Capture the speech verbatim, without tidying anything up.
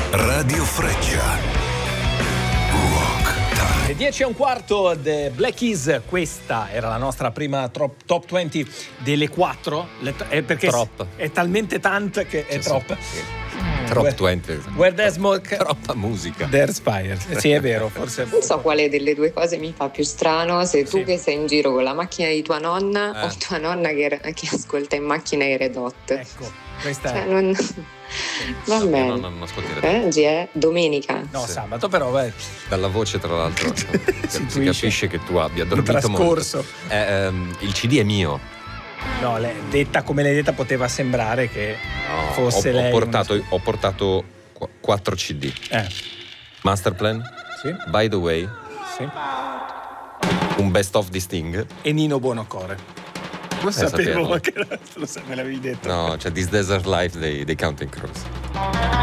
Radio Freccia. Le dieci e un quarto The Black Keys, questa era la nostra prima top, top venti delle quattro, le, eh, perché Trop. è talmente tanta che è Sì, troppo. sì. Trop venti. Where there's smoke, Troppa musica. there's fire. Sì, è vero, forse. Non so quale delle due cose mi fa più strano, se tu Sì. che sei in giro con la macchina di tua nonna Eh. o tua nonna che, che ascolta in macchina i Red Hot. Ecco, questa Cioè, è. non... Va No, bene. no, no, non ascolti Red Hot. Oggi è domenica. No, Sì. sabato, però beh, Dalla voce, tra l'altro, Si si intuisce. capisce che tu abbia il dormito trascorso. molto. Eh, ehm, il C D è mio. No, le- detta come l'hai detta poteva sembrare che No, fosse ho, lei. ho portato, ho portato qu- quattro C D. Eh, Masterplan, sì, By the Way, sì. un best of di Sting. E Nino Buonocore. Lo fai a sapevo, saperlo? che lo- me l'avevi detto. No, c'è This Desert Life dei, dei Counting Crows.